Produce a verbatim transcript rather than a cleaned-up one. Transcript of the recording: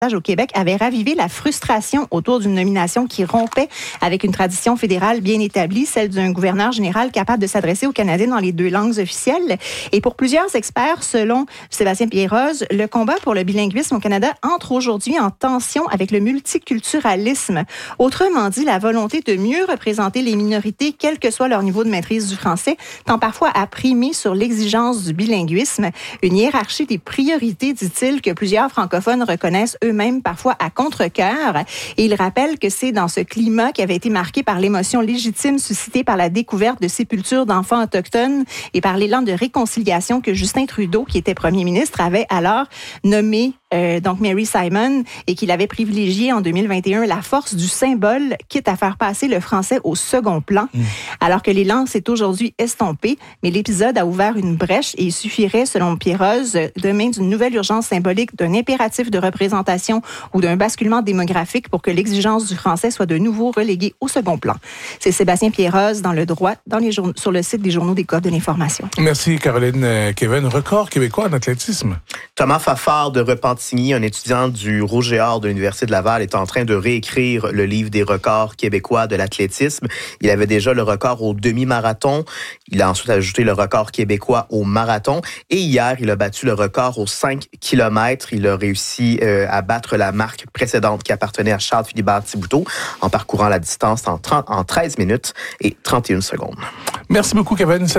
au Québec avait ravivé la frustration autour d'une nomination qui rompait avec une tradition fédérale bien établie, celle d'un gouverneur général capable de s'adresser aux Canadiens dans les deux langues officielles. Et pour plusieurs experts, selon Sébastien Pierroz, le combat pour le bilinguisme au Canada entre aujourd'hui en tension avec le multiculturalisme. Autrement dit, la volonté de mieux représenter les minorités, quel que soit leur niveau de maîtrise du français, tend parfois à primer sur l'exigence du bilinguisme. Une hiérarchie des priorités, dit-il, que plusieurs francophones reconnaissent eux même parfois à contre-cœur. Et il rappelle que c'est dans ce climat qui avait été marqué par l'émotion légitime suscitée par la découverte de sépultures d'enfants autochtones et par l'élan de réconciliation que Justin Trudeau, qui était premier ministre, avait alors nommé Euh, donc Mary Simon, et qu'il avait privilégié en deux mille vingt et un la force du symbole, quitte à faire passer le français au second plan, mmh. alors que l'élan s'est aujourd'hui estompé, mais l'épisode a ouvert une brèche et il suffirait, selon Pierroz, demain d'une nouvelle urgence symbolique, d'un impératif de représentation ou d'un basculement démographique pour que l'exigence du français soit de nouveau reléguée au second plan. C'est Sébastien Pierroz dans Le Droit, dans les journaux, sur le site des journaux des Coffres de l'information. Merci Caroline. Euh, Kevin, record québécois en athlétisme. Thomas Fafard de Repentigny, un étudiant du Rouge et Or de l'Université de Laval, est en train de réécrire le livre des records québécois de l'athlétisme. Il avait déjà le record au demi-marathon. Il a ensuite ajouté le record québécois au marathon. Et hier, il a battu le record aux cinq kilomètres. Il a réussi euh, à battre la marque précédente qui appartenait à Charles Philibert Thibouteau en parcourant la distance en, trente, en treize minutes et trente et une secondes. Merci beaucoup, Kevin.